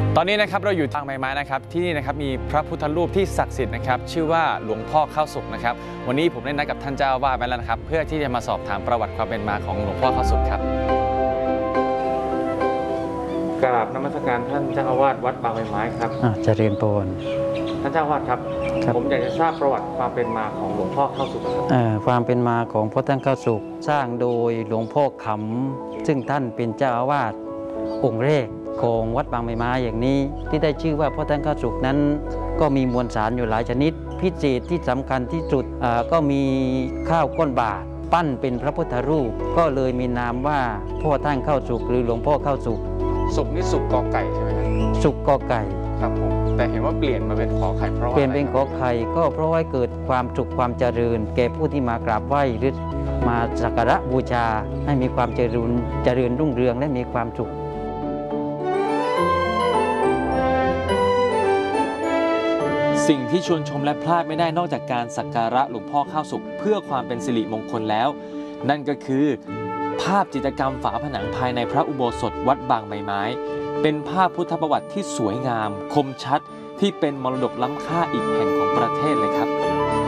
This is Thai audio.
ตอนนี้นะครับเราอยู่ทางใบไม้นะครับที่นี่นะครับมีพระพุทธรูปที่ศักดิ์สิทธิ์นะครับชื่อว่าหลวงพ่อข้าวสุกนะครับวันนี้ผมได้นัดกับท่านเจ้าอาวาสไว้แล้วนะครับเพื่อที่จะมาสอบถามประวัติความเป็นมาของหลวงพ่อข้าวสุกครับกราบนมัสการท่านเจ้าอาวาสวัดบางใบไม้ครับเจริญพรท่านเจ้าอาวาสครับผมอยากจะทราบประวัติความเป็นมาของหลวงพ่อข้าวสุกครับความเป็นมาของพระท่านข้าวสุกสร้างโดยหลวงพ่อขำซึ่งท่านเป็นเจ้าอาวาสองค์แรกของวัดบางใบไม้อย่างนี้ที่ได้ชื่อว่าพระท่านข้าวสุกนั้นก็มีมวลสารอยู่หลายชนิดพิเศษที่สำคัญที่สุดก็มีข้าวก้นบาทปั้นเป็นพระพุทธรูปก็เลยมีนามว่าพ่อท่านข้าวสุกหรือหลวงพ่อข้าวสุกสุกนี่สุกกอไก่ใช่ไหมครับสุกกอไก่ครับผมแต่เห็นว่าเปลี่ยนมาเป็นขอไข่เพราะว่าเปลี่ยนเป็นขอไข่ก็เพราะว่าเกิดความสุขความเจริญแก่ผู้ที่มากราบไหว้หรือมาสักการะบูชาให้มีความเจริญรุ่งเรืองและมีความสุขสิ่งที่ชวนชมและพลาดไม่ได้นอกจากการสักการะหลวงพ่อข้าวสุกเพื่อความเป็นสิริมงคลแล้วนั่นก็คือภาพจิตรกรรมฝาผนังภายในพระอุโบสถวัดบางใบไม้เป็นภาพพุทธประวัติที่สวยงามคมชัดที่เป็นมรดกล้ำค่าอีกแห่งของประเทศเลยครับ